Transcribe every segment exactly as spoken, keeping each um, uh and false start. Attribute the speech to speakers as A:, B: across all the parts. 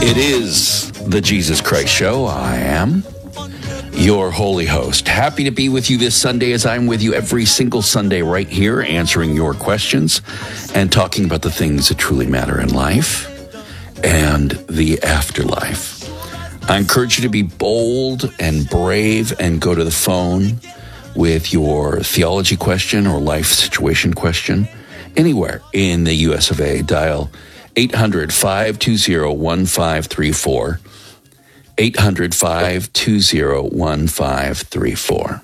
A: It is the Jesus Christ Show. I am your holy host. Happy to be with you this Sunday as I'm with you every single Sunday right here, answering your questions and talking about the things that truly matter in life and the afterlife. I encourage you to be bold and brave and go to the phone with your theology question or life situation question anywhere in the U S of A. Dial eight hundred, five two zero, one five three four. eight hundred, five two zero, one five three four.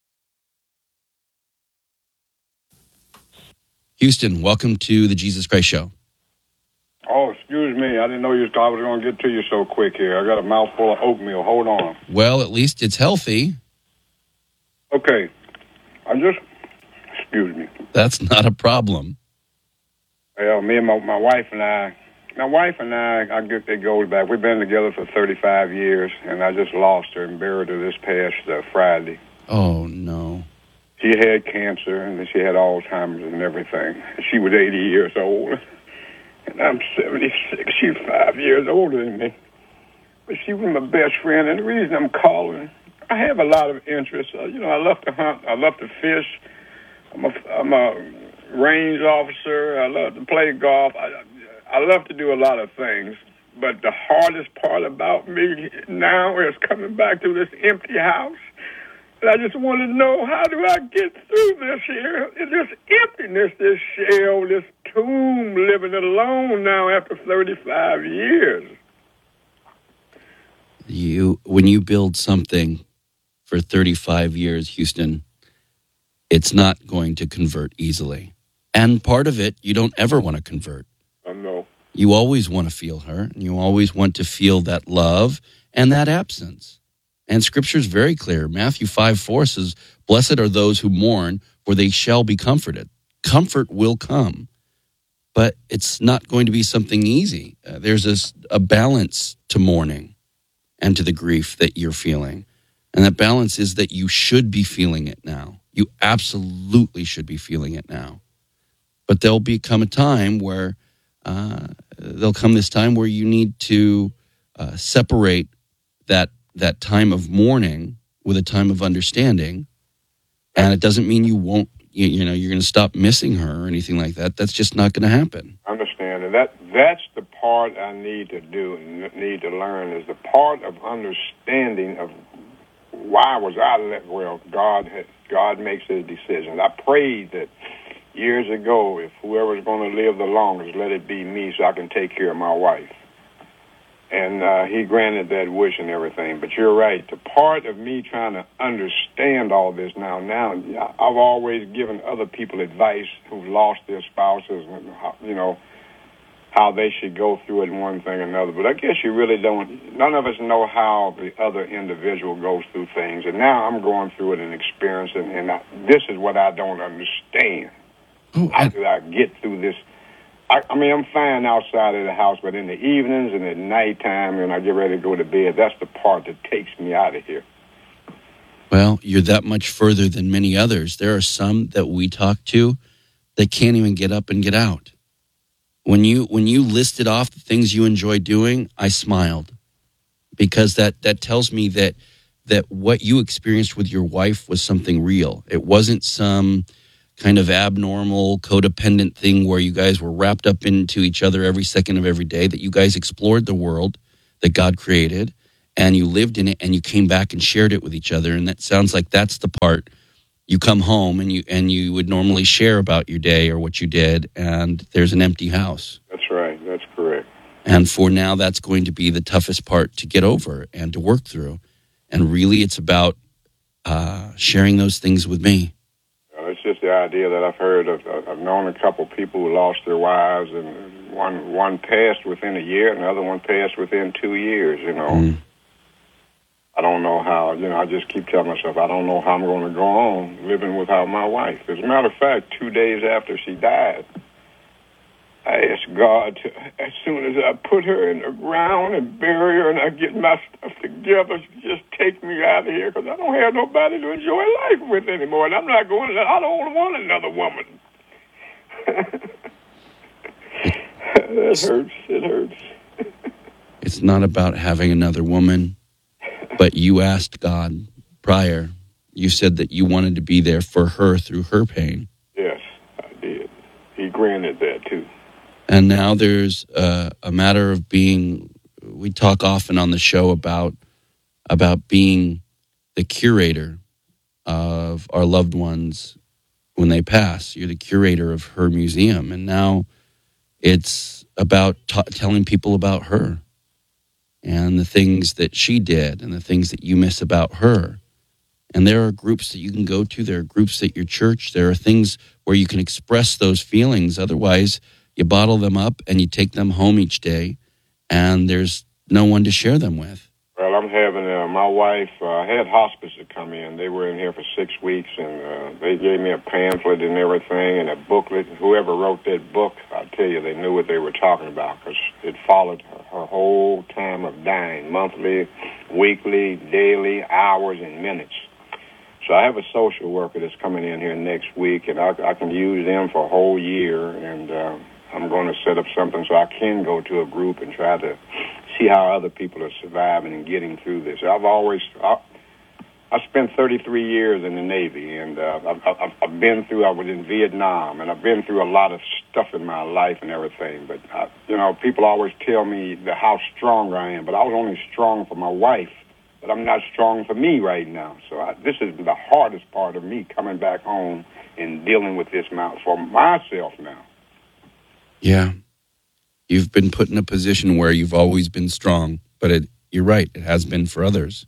A: Houston, welcome to the Jesus Christ Show.
B: Oh, excuse me. I didn't know you I was going to get to you so quick here. I got a mouthful of oatmeal. Hold on.
A: Well, at least it's healthy.
B: Okay. I just... Excuse me.
A: That's not a problem.
B: Well, me and my, my wife and I... My wife and I, I guess it goes back. We've been together for thirty-five years, and I just lost her and buried her this past uh, Friday.
A: Oh, no.
B: She had cancer, and she had Alzheimer's and everything. She was eighty years old, and I'm seventy-six. She's five years older than me. But she was my best friend, and the reason I'm calling, I have a lot of interests. Uh, you know, I love to hunt. I love to fish. I'm a, I'm a range officer. I love to play golf. I, I love to do a lot of things, but the hardest part about me now is coming back to this empty house. And I just want to know, how do I get through this here, this emptiness, this shell, this tomb, living alone now after thirty-five years?
A: You, when you build something for thirty-five years, Houston, it's not going to convert easily. And part of it, you don't ever want to convert.
B: I know.
A: You always want to feel her, and you always want to feel that love and that absence. And Scripture is very clear. Matthew five four says, "Blessed are those who mourn, for they shall be comforted." Comfort will come, but it's not going to be something easy. Uh, there's a, a balance to mourning and to the grief that you're feeling. And that balance is that you should be feeling it now. You absolutely should be feeling it now. But there'll become a time where Uh, there'll come this time where you need to uh, separate that that time of mourning with a time of understanding, and it doesn't mean you won't. You, you know, you're going to stop missing her or anything like that. That's just not going to happen.
B: I understand, and that that's the part I need to do and need to learn is the part of understanding of why was I let. Well, God had, God makes his decisions. I prayed that years ago, if whoever's going to live the longest, let it be me so I can take care of my wife. And uh, he granted that wish and everything. But you're right. The part of me trying to understand all this now, now I've always given other people advice who've lost their spouses, and how, you know, how they should go through it, one thing or another. But I guess you really don't, none of us know how the other individual goes through things. And now I'm going through it and experiencing, and I, this is what I don't understand.
A: Oh,
B: How do I get through this? I, I mean, I'm fine outside of the house, but in the evenings and at nighttime, when I get ready to go to bed, that's the part that takes me out of here.
A: Well, you're that much further than many others. There are some that we talk to that can't even get up and get out. When you when you listed off the things you enjoy doing, I smiled, because that, that tells me that that what you experienced with your wife was something real. It wasn't some kind of abnormal, codependent thing where you guys were wrapped up into each other every second of every day, that you guys explored the world that God created, and you lived in it, and you came back and shared it with each other. And that sounds like that's the part. You come home, and you and you would normally share about your day or what you did, and there's an empty house.
B: That's right. That's correct.
A: And for now, that's going to be the toughest part to get over and to work through. And really, it's about uh, sharing those things with me.
B: It's just the idea that I've heard of. I've known a couple of people who lost their wives, and one one passed within a year, and the other one passed within two years, you know. Mm. I don't know how, you know, I just keep telling myself, I don't know how I'm going to go on living without my wife. As a matter of fact, two days after she died, I asked God to, as soon as I put her in the ground and bury her and I get my stuff together, just take me out of here, because I don't have nobody to enjoy life with anymore. And I'm not going to, I don't want another woman. That hurts. It hurts.
A: It's not about having another woman, but you asked God prior. You said that you wanted to be there for her through her pain.
B: Yes, I did. He granted that too.
A: And now there's uh, a matter of being, we talk often on the show about about being the curator of our loved ones when they pass. You're the curator of her museum. And now it's about t- telling people about her and the things that she did and the things that you miss about her. And there are groups that you can go to. There are groups at your church. There are things where you can express those feelings. Otherwise, you bottle them up and you take them home each day, and there's no one to share them with.
B: Well, I'm having uh, my wife. Uh, I had hospice to come in. They were in here for six weeks, and uh, they gave me a pamphlet and everything, and a booklet. Whoever wrote that book, I tell you, they knew what they were talking about because it followed her, her whole time of dying, monthly, weekly, daily, hours, and minutes. So I have a social worker that's coming in here next week, and I, I can use them for a whole year, and uh, I'm going to set up something so I can go to a group and try to see how other people are surviving and getting through this. I've always, I, I spent thirty-three years in the Navy, and uh, I've, I've, I've been through, I was in Vietnam, and I've been through a lot of stuff in my life and everything. But, I, you know, people always tell me the, how strong I am, but I was only strong for my wife, but I'm not strong for me right now. So I, this is the hardest part of me coming back home and dealing with this now for myself now.
A: Yeah. You've been put in a position where you've always been strong, but it, you're right, it has been for others.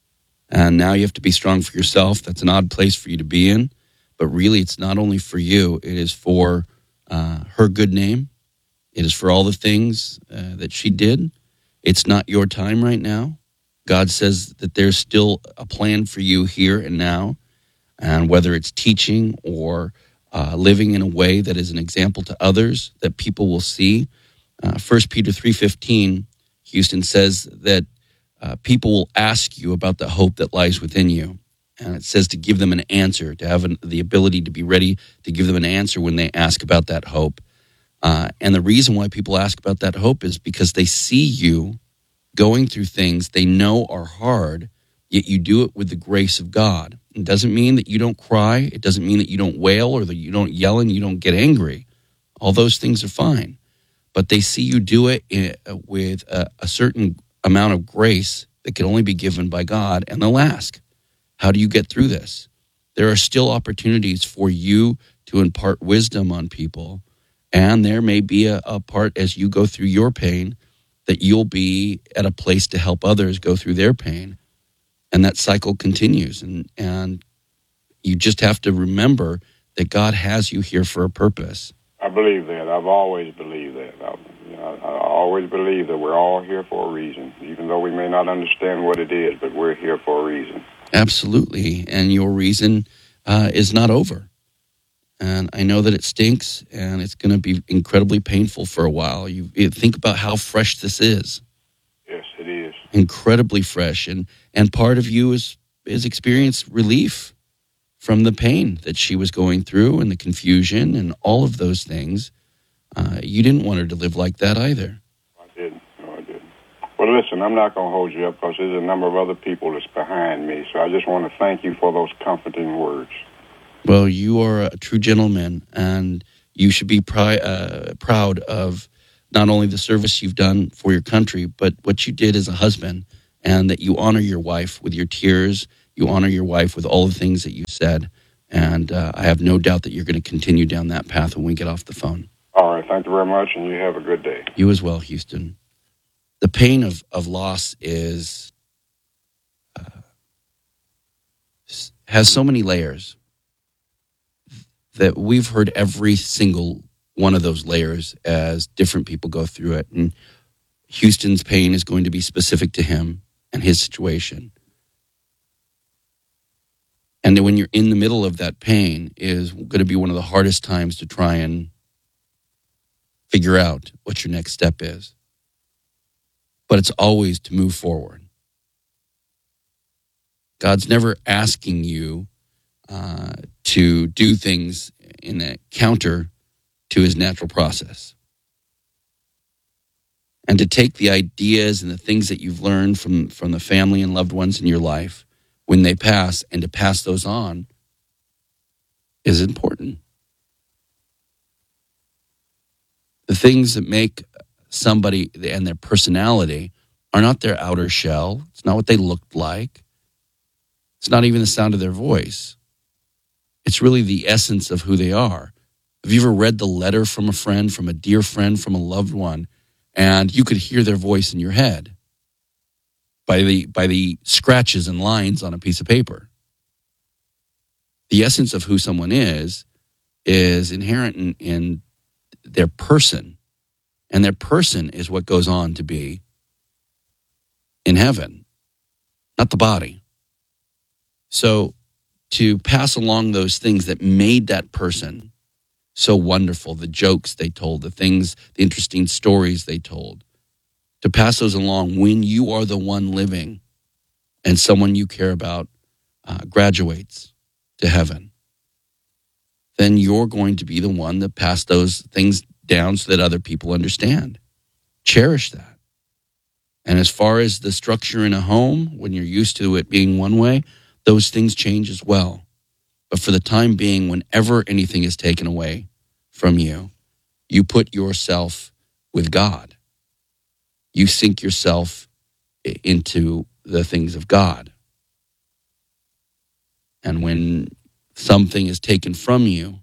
A: And now you have to be strong for yourself. That's an odd place for you to be in, but really it's not only for you, it is for uh, her good name. It is for all the things uh, that she did. It's not your time right now. God says that there's still a plan for you here and now, and whether it's teaching or uh, living in a way that is an example to others that people will see. Uh, First Peter three fifteen, Houston says that uh, people will ask you about the hope that lies within you. And it says to give them an answer, to have an, the ability to be ready to give them an answer when they ask about that hope. Uh, and the reason why people ask about that hope is because they see you going through things they know are hard, yet you do it with the grace of God. It doesn't mean that you don't cry. It doesn't mean that you don't wail or that you don't yell and you don't get angry. All those things are fine. But they see you do it in, uh, with a, a certain amount of grace that can only be given by God, and they'll ask, how do you get through this? There are still opportunities for you to impart wisdom on people, and there may be a, a part as you go through your pain that you'll be at a place to help others go through their pain, and that cycle continues, and, and you just have to remember that God has you here for a purpose.
B: I believe that. I've always believed that. I, you know, I always believe that we're all here for a reason, even though we may not understand what it is, but we're here for a reason.
A: Absolutely, and your reason uh, is not over. And I know that it stinks, and it's going to be incredibly painful for a while. You, you think about how fresh this is.
B: Yes, it is.
A: Incredibly fresh, and and part of you is is experienced relief from the pain that she was going through and the confusion and all of those things. Uh, you didn't want her to live like that either.
B: I didn't. No, I didn't. Well, listen, I'm not going to hold you up because there's a number of other people that's behind me. So I just want to thank you for those comforting words.
A: Well, you are a true gentleman, and you should be pri- uh, proud of not only the service you've done for your country, but what you did as a husband, and that you honor your wife with your tears. You honor your wife with all the things that you said, and uh, I have no doubt that you're going to continue down that path when we get off the phone.
B: All right, thank you very much, and you have a good day.
A: You as well, Houston. The pain of, of loss is uh, has so many layers that we've heard every single one of those layers as different people go through it. And Houston's pain is going to be specific to him and his situation. And then when you're in the middle of that pain is going to be one of the hardest times to try and figure out what your next step is. But it's always to move forward. God's never asking you uh, to do things in a counter to his natural process. And to take the ideas and the things that you've learned from, from the family and loved ones in your life when they pass, and to pass those on is important. The things that make somebody and their personality are not their outer shell. It's not what they looked like. It's not even the sound of their voice. It's really the essence of who they are. Have you ever read the letter from a friend, from a dear friend, from a loved one, and you could hear their voice in your head by the by the scratches and lines on a piece of paper? The essence of who someone is is inherent in, in their person, and their person is what goes on to be in heaven, not the body. So to pass along those things that made that person so wonderful, the jokes they told, the things, the interesting stories they told, to pass those along when you are the one living and someone you care about uh, graduates to heaven, then you're going to be the one that pass those things down so that other people understand. Cherish that. And as far as the structure in a home, when you're used to it being one way, those things change as well. But for the time being, whenever anything is taken away from you, you put yourself with God. You sink yourself into the things of God. And when something is taken from you,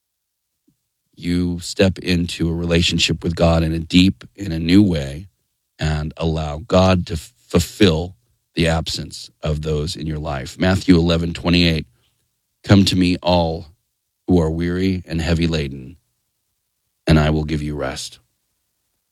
A: you step into a relationship with God in a deep, in a new way, and allow God to f- fulfill the absence of those in your life. Matthew eleven twenty-eight, come to me all who are weary and heavy laden, and I will give you rest.